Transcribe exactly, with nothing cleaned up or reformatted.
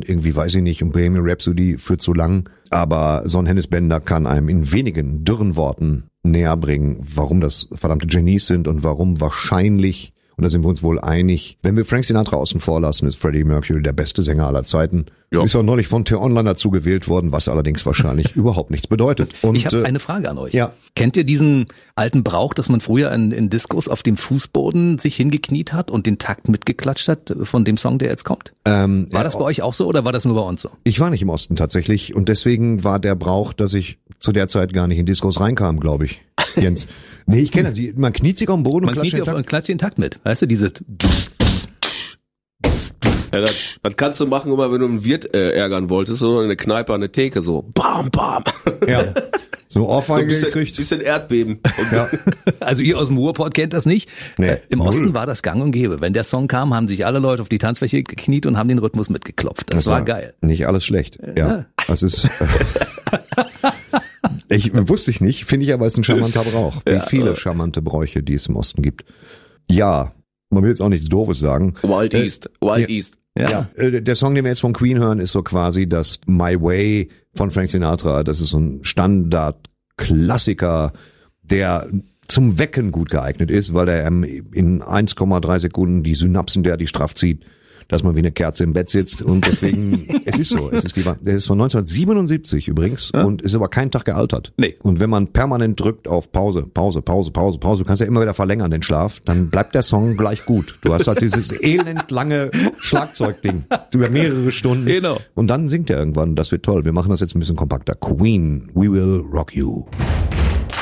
und irgendwie weiß ich nicht und Bohemian Rhapsody führt zu lang. Aber so ein Hennes Bender kann einem in wenigen dürren Worten näher bringen, warum das verdammte Genies sind und warum wahrscheinlich, und da sind wir uns wohl einig, wenn wir Frank Sinatra außen vor lassen, ist Freddie Mercury der beste Sänger aller Zeiten. Jo. Ist auch neulich von T-Online dazu gewählt worden, was allerdings wahrscheinlich überhaupt nichts bedeutet. Und, ich habe äh, eine Frage an euch. Ja. Kennt ihr diesen alten Brauch, dass man früher in, in Diskos auf dem Fußboden sich hingekniet hat und den Takt mitgeklatscht hat von dem Song, der jetzt kommt? Ähm, war das bei äh, euch auch so oder war das nur bei uns so? Ich war nicht im Osten tatsächlich und deswegen war der Brauch, dass ich zu der Zeit gar nicht in Diskos reinkam, glaube ich, Jens. Nee, ich kenne das. Man kniet sich auf den Boden man und klatscht den Takt. Takt. klatscht den Takt mit. Weißt du, diese... Ja, das, das kannst du machen, immer wenn du einen Wirt äh, ärgern wolltest, so eine Kneipe an der Theke, so bam, bam. Ja, so eine Ohrfeige so ein gekriegt. bisschen Erdbeben. Ja. Also ihr aus dem Ruhrpott kennt das nicht. Nee, äh, Im null. Osten war das gang und gäbe. Wenn der Song kam, haben sich alle Leute auf die Tanzfläche gekniet und haben den Rhythmus mitgeklopft. Das, das war, war geil. Nicht alles schlecht. Ja, ja. Das ist... ich wusste ich nicht, finde ich aber ist ein charmanter Brauch. Wie Ja, viele äh, charmante Bräuche, die es im Osten gibt. Ja, man will jetzt auch nichts Doofes sagen. Wild Äh, East, Wild ja. East. Ja. Ja, äh, der Song, den wir jetzt von Queen hören, ist so quasi das My Way von Frank Sinatra. Das ist so ein Standard-Klassiker, der zum Wecken gut geeignet ist, weil er ähm, in eins Komma drei Sekunden die Synapsen der die straff zieht, dass man wie eine Kerze im Bett sitzt und deswegen, es ist so, es ist lieber, der ist von neunzehnhundertsiebenundsiebzig übrigens ja. und ist aber keinen Tag gealtert. Nee. Und wenn man permanent drückt auf Pause, Pause, Pause, Pause, Pause, du kannst ja immer wieder verlängern den Schlaf, dann bleibt der Song gleich gut. Du hast halt dieses elend lange Schlagzeugding über mehrere Stunden. Genau. Und dann singt er irgendwann, das wird toll. Wir machen das jetzt ein bisschen kompakter. Queen, we will rock you.